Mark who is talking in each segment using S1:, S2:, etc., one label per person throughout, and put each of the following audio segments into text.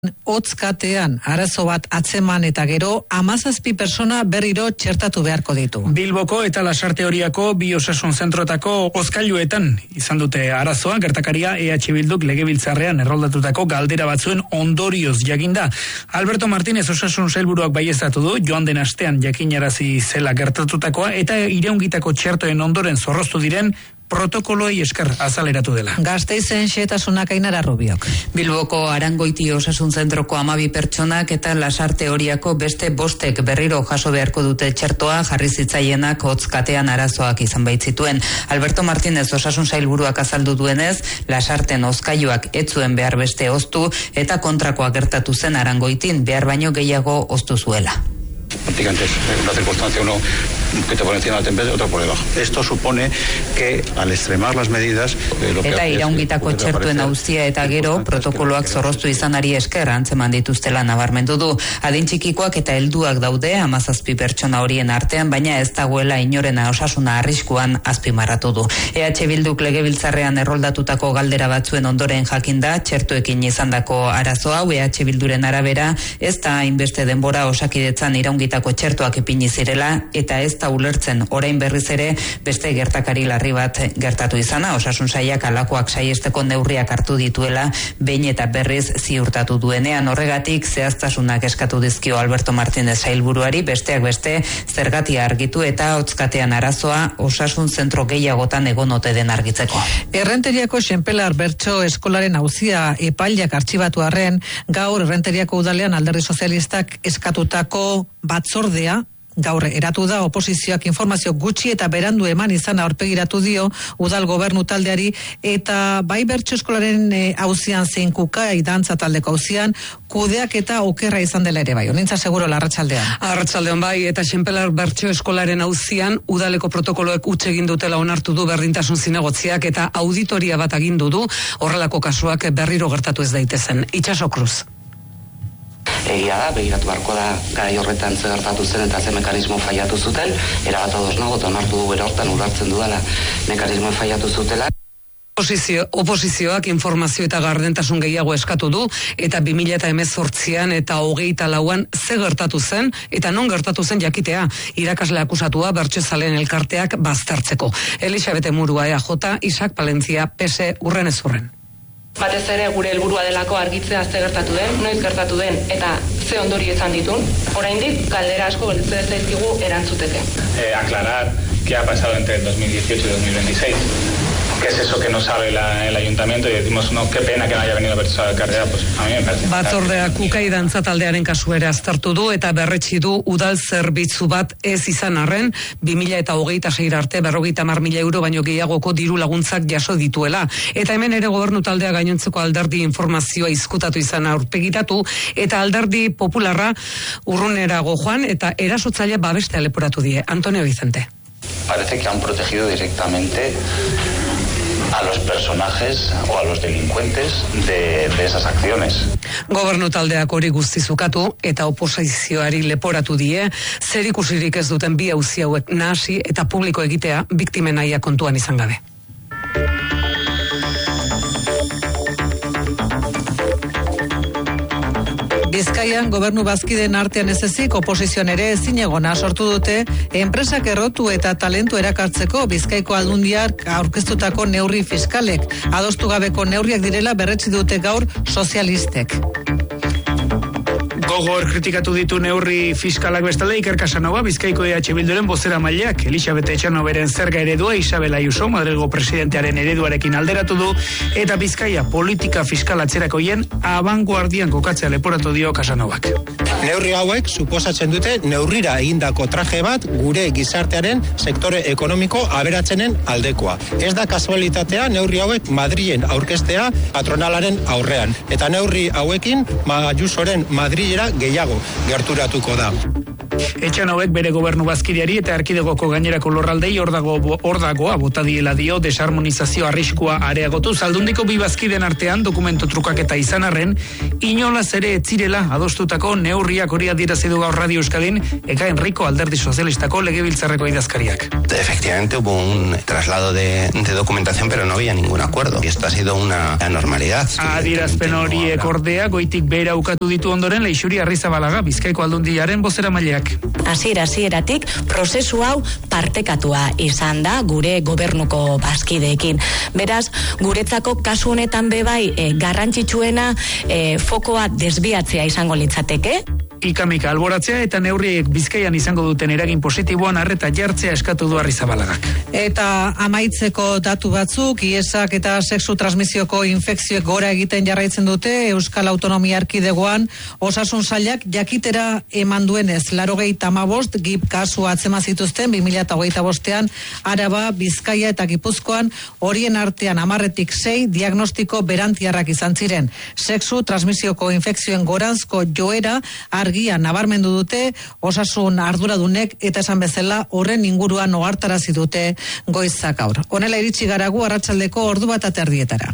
S1: Hotzkatean arazo bat atzeman eta gero 17 persona berriro txertatu beharko ditu.
S2: Bilboko eta Lasarte Horiako bi osasun zentrotako hozkailuetan izan dute arazoa, gertakaria EH Bilduk legebiltzarrean erroldatutako galdera batzuen ondorioz jakinda. Alberto Martínez osasun sailburuak baieztatu du joan den astean jakinarazi zela gertatutakoa eta iraungitako txertoen ondoren zorroztu diren protokoloei esker azaleratu dela.
S1: Gasteizen xehetasunak Ainara Rubiok.
S3: Bilboko Arangoiti osasun zentroko 12 pertsonak eta Lasarte Horiako beste 5 berriro jaso beharko dute txertoa jarri zitzaienak hotzkatean arazoak izan baitzituen. Alberto Martínez osasun sailburuak azaldu duenez, Lasarten hozkailuak ez zuen behar beste hoztu eta kontrakoa gertatu zen Arangoitin behar baino gehiago hoztu zuela.
S4: Prácticamente es una circunstancia, uno que te pone encima del tempete, otro por debajo. Esto supone que al extremar las medidas...
S3: Eta iraungitako txertuen auzia eta gero protokoloak zorroztu izanari esker antzeman dituztela nabarmendu du. Adin txikikoak eta helduak daude 17 pertsona horien artean, baina ez dagoela inorena osasuna arriskuan azpimarratu du. EH Bilduk legebiltzarrean erroldatutako galdera batzuen ondoren jakinda txertoekin izandako arazo hau EH Bilduren arabera ez da hainbeste denbora Osakidetzan iraungitako txertoak ipini zirela eta ez da ulertzen orain berriz ere beste gertakari larri bat gertatu izana. Osasun sailak alakoak saiesteko neurriak hartu dituela behin eta berriz ziurtatu duenean. Horregatik zehaztasunak eskatu dizkio Alberto Martínez sailburuari, besteak beste zergatia argitu eta hotzkatean arazoa osasun zentro gehiagotan egon ote den argitzeko.
S1: Errenteriako Xenpelar Bertso eskolaren auzia epailak artxibatu arren, gaur Errenteriako udalean Alderdi Sozialistak eskatutako batzordea gaur eratu da. Oposizioak informazio gutxi eta berandu eman izan aurpegiratu dio udal gobernu taldeari eta bai Bertso eskolaren auzian zein Kukai dantza taldeko auzian kudeak eta okerra izan dela ere bai. Honintza seguro Arratsaldean.
S5: Arratsaldean bai, eta Xenpelar Bertso eskolaren auzian udaleko protokoloek huts egin dutela onartu du berdintasun zinegotziak eta auditoria bat agindu du horrelako kasuak berriro gertatu ez daitezen. Itxaso Cruz.
S6: Egia da, begiratu beharko da gai horretan ze gertatu zen eta ze mekanismo faiatu zuten, erabat ados nago eta onartu du bere hortan ulertzen dudala mekanismo faiatu zutela.
S5: Oposizioak informazio eta gardentasun gehiago eskatu du eta 2018an eta 24an ze gertatu zen eta non gertatu zen jakitea irakasle akusatua bertsozaleen elkarteak baztertzeko. Elisabete Murua EAJ, Isak Palentzia PS urrenez urren.
S7: Batez ere gure helburua delako argitzea ze gertatu den, noiz gertatu den eta ze ondorio izan ditun. Oraindik galdera asko gelditzen zaizkigu erantzuteke.
S8: Aclarar qué ha pasado entre el 2018 y 2026. ¿Qué es eso que no sabe el ayuntamiento? Y decimos, no, qué pena que no haya venido Bertso de carrera, pues a mí me parece.
S5: Batzordea Kukai dantza taldearen kasu ere aztertu du eta berretsi du udal zerbitzu bat ez izan arren 2026 arte 50.000 euro baino gehiagoko diru laguntzak jaso dituela. Eta hemen ere gobernu taldea gainontzeko alderdi informazioa izkutatu izan aurpegiratu eta alderdi popularra urrunerago joan eta erasotzaile babestea leporatu die. Antonio Vicente.
S4: Parece que han protegido directamente a los personajes o a los delincuentes de esas acciones.
S5: Gobernu taldeak hori guztizukatu eta oposizioari leporatu die, zer ikusirik ez duten bi auzi hauek nahasi eta publiko egitea biktimen nahia kontuan izan gabe.
S1: Bizkaian gobernu bazkideen artean ez ezik oposizioan ere ezinegona sortu dute enpresak errotu eta talentu erakartzeko Bizkaiko Aldundiak aurkeztutako neurri fiskalek. Adostu gabeko neurriak direla berretsi dute gaur sozialistek.
S2: Gogor kritikatu ditu neurri fiskalak bestalde Iker Casanova, Bizkaiko EH Bilduren bozeramaileak. Elisabete Etxanoberen zerga eredua Isabel Ayuso, Madrilgo presidentearen ereduarekin alderatu du, eta Bizkaia politika fiskal atzerakoien abanguardian kokatzea leporatu dio Casanovak.
S9: Neurri hauek suposatzen dute neurrira egindako traje bat gure gizartearen sektore ekonomiko aberatzenen aldekoa. Ez da kasualitatea neurri hauek Madrilen aurkeztea patronalaren aurrean. Eta neurri hauekin Ayusoren Madrilera gehiago gerturatuko da.
S2: Etxanauek bere gobernu bazkideari eta erkidegoko gainerako lurraldei ordagoa bota diela dio desarmonizazio arriskua areagotu. Aldundiko bi bazkiden artean dokumentu trukaketa izan arren, inolaz ere etzirela adostutako neurriak hori adierazi du gaur Radio Euskadin Eka Enrico, Alderdi Sozialistako legebiltzarreko idazkariak.
S10: Efectivamente hubo un traslado de documentación, pero no había ningún acuerdo. Y esto ha sido una anormalidad.
S2: Adierazpen horiek ordea goitik behera ukatu ditu ondoren Leixuri Arrizabalaga, Bizkaiko Aldundiaren bozeramaileak.
S11: Hasieratik prozesu hau partekatua izan da gure gobernuko bazkideekin. Beraz, guretzako kasu honetan bebai garrantzitsuena fokoa desbiatzea izango litzateke.
S2: Ikamika alboratzea eta neurriek Bizkaian izango duten eragin positiboan arreta jartzea eskatu du Arrizabalagak.
S1: Eta amaitzeko datu batzuk, iesak eta sexu transmisioko infekzioek gora egiten jarraitzen dute Euskal Autonomia Erkidegoan osasun sailak jakitera eman duenez 85 gip kasu atzema zituzten 2025ean Araba, Bizkaia eta Gipuzkoan, horien artean 10etik 6 diagnostiko berantiarrak izan ziren. Sexu transmisioko infekzioen goranzko joera argia nabarmendu dute osasun arduradunek eta esan bezala horren inguruan ohartarazi dute goizak gaur. Honela iritsi garagu arratsaldeko 1:30.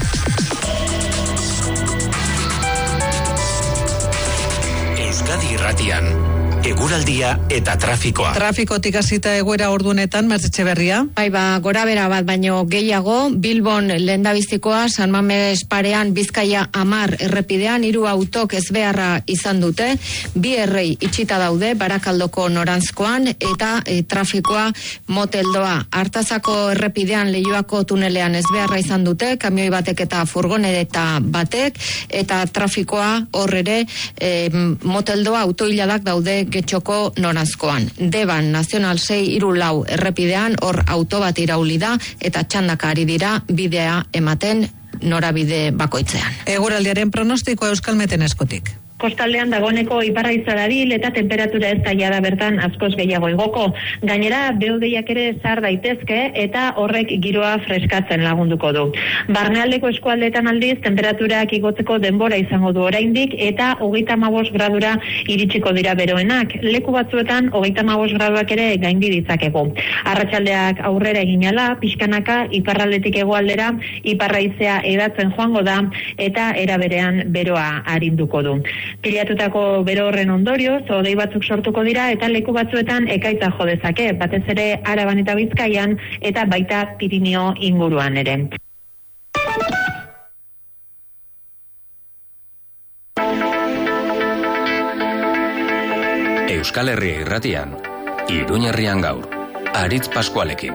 S12: Euskadi Irratian eguraldia eta trafikoa.
S1: Trafikotik hasita egoera ordunetan, Mertzetxeberria.
S13: Bai, gora bera bat baino gehiago, Bilbon lehendabizikoa, San Mames parean Bizkaia 10 errepidean 3 autok ezbeharra izan dute, 2 errei itxita daude Barakaldoko noranzkoan eta trafikoa moteldoa. Artazako errepidean Leioako tunelean ezbeharra izan dute, kamioi batek eta furgoneta batek, eta trafikoa hor ere moteldoa autoiladak daude Getxoko noranzkoan. Deban Nazional 634 errepidean hor auto bat irauli da eta txandaka ari dira bidea ematen norabide bakoitzean.
S1: Eguraldiaren pronostikoa Euskalmeten eskutik.
S14: Kostaldean dagoeneko iparraitza dabil eta temperatura ez da bertan askoz gehiago igoko. Gainera, behodeiak ere zar daitezke eta horrek giroa freskatzen lagunduko du. Barnealdeko eskualdeetan aldiz, temperaturak igotzeko denbora izango du oraindik eta 35 gradura iritsiko dira beroenak. Leku batzuetan 35 graduak ere gaindi ditzakegu. Arratsaldeak aurrera eginala, pixkanaka iparraldetik hegoaldera iparraizea edatzen joango da eta era berean beroa arinduko du. Pilatutako bero horren ondorioz, hodei batzuk sortuko dira eta leku batzuetan ekaitza jo dezake, batez ere Araban eta Bizkaian eta baita Pirinio inguruan ere.
S12: Euskal Herria Irratian, Iruña Herrian gaur, Aritz Pascualekin.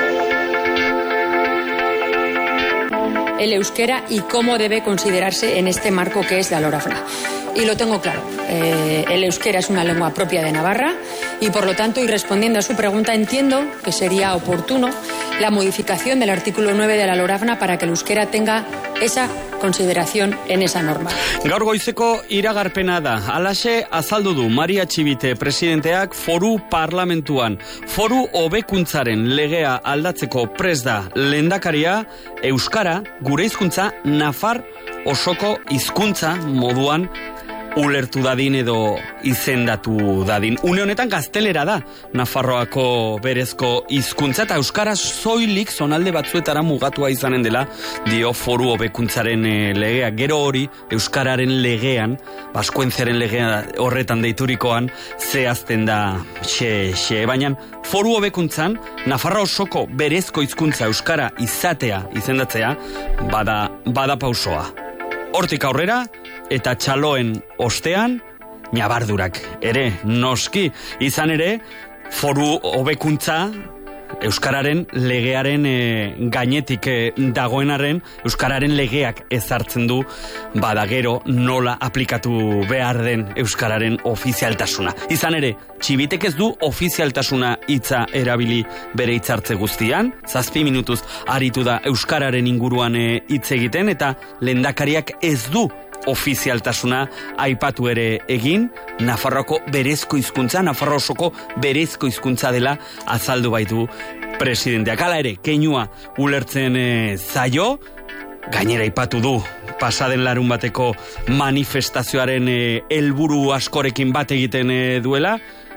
S15: El euskera y cómo debe considerarse en este marco que es la LORAFNA. Y lo tengo claro, el euskera es una lengua propia de Navarra y por lo tanto, y respondiendo a su pregunta, entiendo que sería oportuno la modificación del artículo 9 de la LORAFNA para que el euskera tenga esa consideración en esa norma.
S16: Gaur goizeko iragarpena da. Halaxe azaldu du Maria Txibite presidenteak foru parlamentuan. Foru hobekuntzaren legea aldatzeko prest da lehendakaria, euskara gure hizkuntza nafar osoko hizkuntza moduan ulertu dadin edo izendatu dadin. Une honetan gaztelera da Nafarroako berezko hizkuntza eta euskara soilik zonalde batzuetara mugatua izanen dela dio foru hobekuntzaren legea. Gero hori euskararen legean, Baskoentziaren legea horretan deiturikoan zehazten da xe. Baina foru hobekuntzan Nafarroa osoko berezko hizkuntza euskara izatea izendatzea bada pausoa. Hortik aurrera eta txaloen ostean, ñabardurak ere noski. Izan ere, foru hobekuntza euskararen legearen gainetik dagoenaren, euskararen legeak ezartzen du badagero nola aplikatu behar den euskararen ofizialtasuna. Izan ere, Txibitek ez du ofizialtasuna hitza erabili bere hitzartze guztian, 7 minutuz aritu da euskararen inguruan hitz egiten eta lehendakariak ez du ofizialtasuna aipatu ere egin, Nafarroako berezko hizkuntza, Nafarroa osoko berezko hizkuntza dela azaldu baitu presidenteak. Hala ere, keinua ulertzen zaio, gainera aipatu du pasaden larun bateko manifestazioaren helburu askorekin bat egiten duela,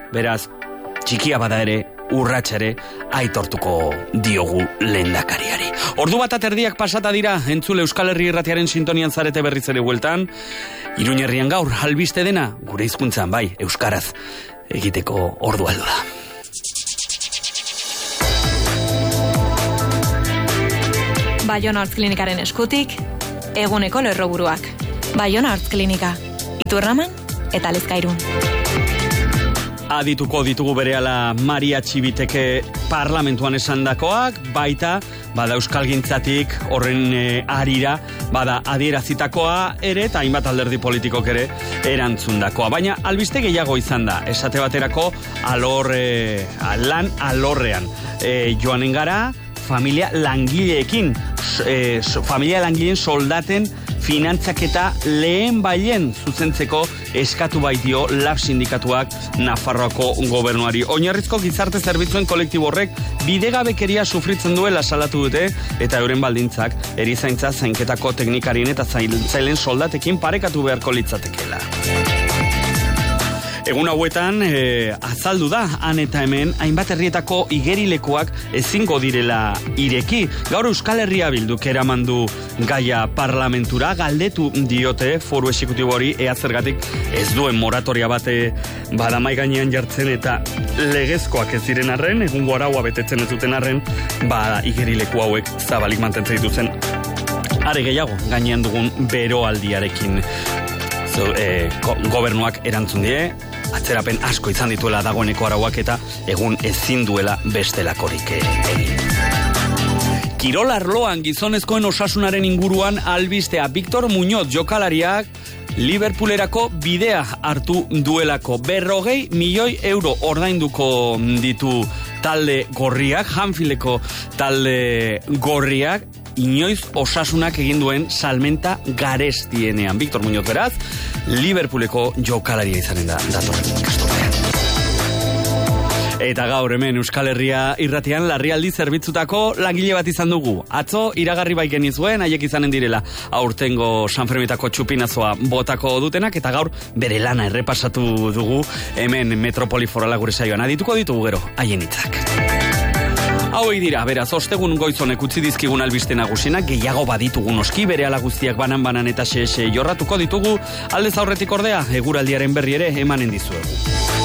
S16: beraz, txikia bada ere, urratsere aitortuko diogu lehendakariari. Ordu bat aterdiak pasata dira, entzule Euskal Herri Irratiaren sintonian zarete berriz ere bueltan, Iruña Herrian gaur, albiste dena, gure hizkuntzan bai, euskaraz, egiteko ordu aldo da.
S17: Baiona Artz Klinikaren eskutik, eguneko lerroburuak. Baiona Artz Klinika, Iturraman eta Lezkairun.
S16: Adituko ditugu berehala Maria Txibiteke parlamentuan esandakoak, baita bada euskalgintzatik horren arira, bada adierazitakoa ere eta hainbat alderdi politikok ere erantzundakoa. Baina albiste gehiago izan da, esate baterako lan alorrean. Joanen gara, familia langileekin, familia langileen soldaten finantzaketa lehen bailen zuzentzeko eskatu baitio LAB sindikatuak Nafarroako gobernuari. Oinarrizko gizarte zerbitzuen kolektibo horrek bidegabekeria sufritzen duela salatu dute eta euren baldintzak erizaintza zainketako teknikarien eta zailen soldatekin parekatu beharko litzatekeela. Egun hauetan, azaldu da, han eta hemen, hainbat herrietako igerilekuak ezingo direla ireki. Gaur Euskal Herria Bilduk eramandu gaia parlamentura, galdetu diote foru exekutibori ea zergatik ez duen moratoria bate badamai gainean jartzen eta legezkoak ez diren arren, egungo araua betetzen ez duten arren, igerileku hauek zabalik mantentzen dituzen. Are gehiago, gainean dugun beroaldiarekin. Gobernuak erantzun die, atzerapen asko izan dituela dagoeneko arauak eta egun ezin duela bestelakorik egin. Kirol arloan gizonezkoen osasunaren inguruan albistea Victor Muñoz jokalariak Liverpoolerako bidea hartu duelako. 40 milioi euro ordainduko ditu talde gorriak, Hanfieldeko talde gorriak, inoiz osasunak egin duen salmenta garestienean. Victor Muñoz beraz, Liverpooleko jokalaria izanen da datorren ikasturtean. Eta gaur hemen Euskal Herria Irratian larrialdi zerbitzutako langile bat izan dugu. Atzo iragarri bai genizuen, haiek izanen direla aurtengo Sanfermitako txupinazoa botako dutenak, eta gaur bere lana errepasatu dugu hemen Metropoli Forala gure saioan. Adituko ditugu gero haien hitzak. Hauei dira, beraz, ostegun goizonek utzi dizkigun albiste nagusienak, gehiago baditugu noski, berehala guztiak banan-banan eta xe jorratuko ditugu, aldez aurretik ordea, eguraldiaren berri ere emanen dizuegu.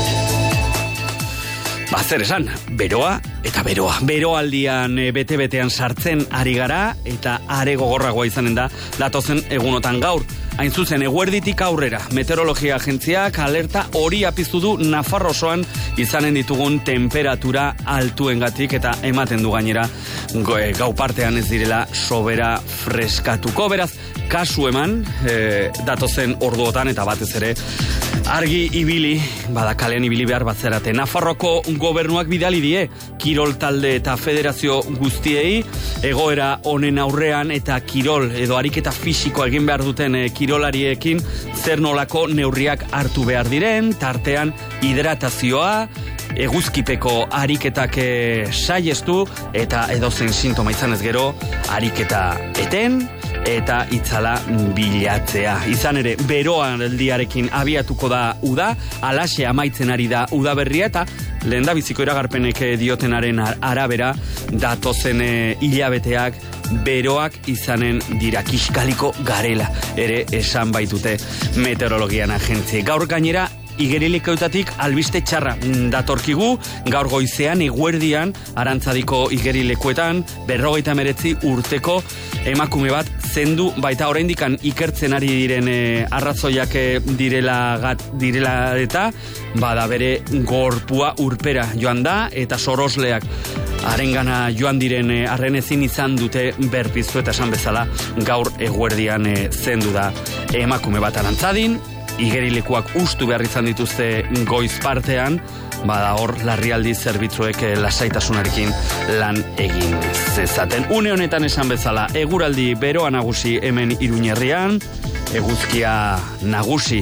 S16: Zer esan, beroa eta beroa. Beroaldian bete-betean sartzen ari gara eta are gogorragoa izanen da datozen egunotan gaur. Hain zuzen, eguerditik aurrera, meteorologia agentziak alerta hori apiztu du Nafarro osoan izanen ditugun temperatura altuengatik eta ematen du gainera gau partean ez direla sobera freskatuko. Beraz, kasu eman datozen orduotan eta batez ere argi ibili, kalean ibili behar batzerate. Nafarroko gobernuak bidali die, kirol talde eta federazio guztiei, egoera honen aurrean eta kirol edo ariketa fisikoa egin behar duten kirolariekin zer nolako neurriak hartu behar diren, tartean hidratazioa, eguzkipeko ariketak saiestu eta edozein sintoma izanez gero ariketa eten eta itzala bilatzea. Izan ere, beroan aldiarekin abiatuko da uda, alaxe amaitzen ari da udaberria eta lehendabiziko iragarpenek diotenaren arabera datozen hilabeteak beroak izanen dira, kiskaliko garela ere esan baitute meteorologian agentzi. Gaur gainera igerilekoetatik albiste txarra datorkigu, gaur goizean eguerdian arantzadiko igerilekuetan 59 urteko emakume bat zendu baita oraindikan ikertzen ari diren arrazoiak direla eta bada bere gorpua urpera joan da eta sorosleak harengana joan diren arren ezin izan dute berpiztu eta esan bezala gaur eguerdian zendu da emakume bat arantzadin. Igerilekuak ustu behar izan dituzte goiz partean, hor larrialdi zerbitzuek lasaitasunarekin lan egin zezaten. Une honetan esan bezala, eguraldi beroa nagusi hemen Iruña Herrian, eguzkia nagusi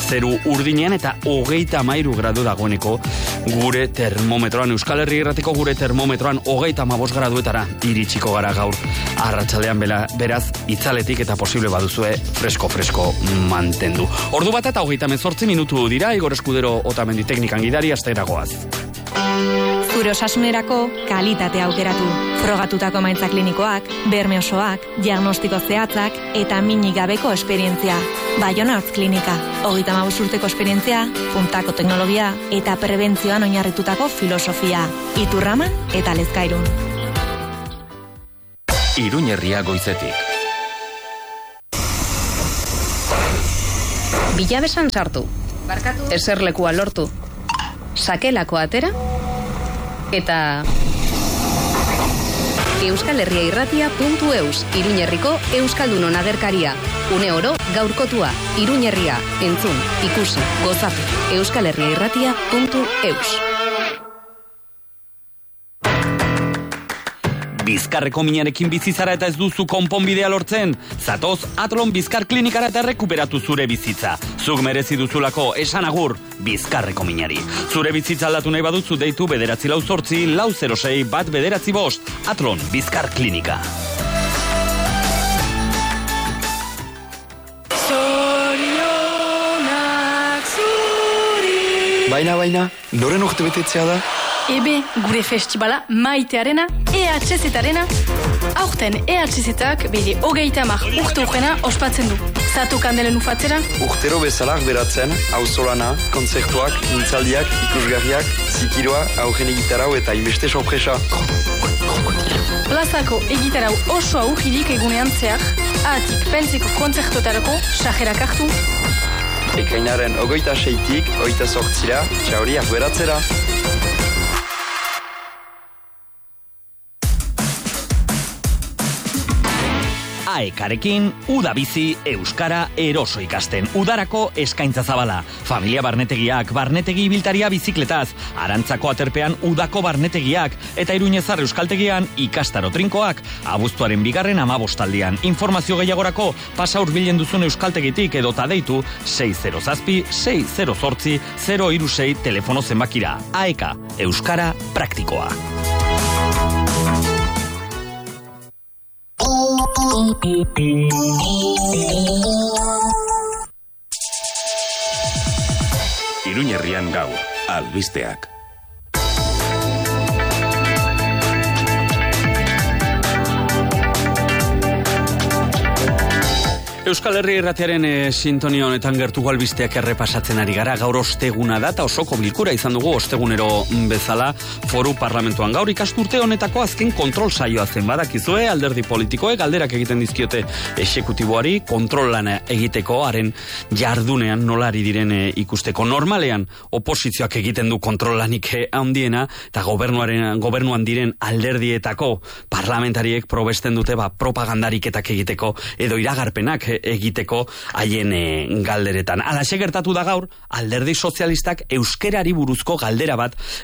S16: zeru urdinean eta 33 gradu dagoeneko gure termometroan. Euskal Herri Irratiko gure termometroan 35 graduetara iritsiko gara gaur. Arratsaldean beraz itzaletik eta posible baduzue fresko mantendu. Ordu bat eta 38 minutu dira. Igor Eskudero Otamendi teknikan gidari, asteragoaz.
S17: Zure osasunerako kalitatea aukeratu. Frogatutako emaitza klinikoak, berme osoak, diagnostiko zehatzak eta minik gabeko esperientzia. Baiona Hortz Klinika. 35 urteko esperientzia, puntako teknologia eta prebentzioan oinarritutako filosofia. Iturraman eta Lezkairun.
S12: Iruñerria goizetik.
S18: Bilabesan sartu.
S17: Barkatu.
S18: Eserlekua lortu. Sakelako atera. Eta Euskal Herria Irratia.eus, Iruñerriko Euskaldunon agerkaria. Une oro gaurkotua, Iruñerria, entzun, ikusi, gozatu. Euskal Herria Irratia.eus.
S16: Bizkarreko minarekin bizizara eta ez duzu konponbidea lortzen? Zatoz Atlon Bizkar Klinikara eta rekuperatu zure bizitza. Zuk merezi duzulako, esan agur, Bizkarreko minari. Zure bizitza aldatu nahi baduzu deitu 94406 Atlon Bizkar Klinika.
S19: Baina, noren urte betetzea da?
S20: Ebe, gure festibala maitearena, EHZ-arena. Aurten EHZ-ak bere 30 urte urrena ospatzen du. Zatu kandelen ufatzera?
S19: Urtero bezalak beratzen, auzolana, kontzertuak, mintzaldiak, ikusgarriak, zikiroa, aurren egitarau eta inbeste sorpresa.
S20: Plazako egitarau oso aurrilik egunean zehar, ahatik pentseko kontzertuetarako sajerak hartu.
S19: Ekainaren 26-tik 28-ra, txauriak beratzera.
S16: AEKarekin uda bizi euskara eroso ikasten. Udarako eskaintza zabala. Familia barnetegiak, barnetegi ibiltaria bizikletaz, Arantzako aterpean udako barnetegiak eta Iruñezar euskaltegian ikastaro trinkoak. Abuztuaren 2. 15aldian. Informazio gehiagorako pasa hurbilen duzun euskaltegitik edota deitu 607-608-036 telefono zenbakira. AEKa, euskara praktikoa.
S12: Iruñerrian gaur, albisteak.
S16: Euskal Herri Irratiaren sintonia honetan gertuko albisteak errepasatzen ari gara. Gaur osteguna da eta osoko bilkura izan dugu ostegunero bezala Foru Parlamentuan. Gaur ikasturte honetako azken kontrol saioa zen, badakizue alderdi politikoek galderak egiten dizkiote exekutiboari kontrol lana egiteko, haren jardunean nolari diren ikusteko. Normalean oposizioak egiten du kontrol lanik handiena eta gobernuan diren alderdietako parlamentariek probesten dute propagandariketak egiteko edo iragarpenak egiteko haien galderetan. Alaxe gertatu da gaur, alderdi sozialistak euskerari buruzko galdera bat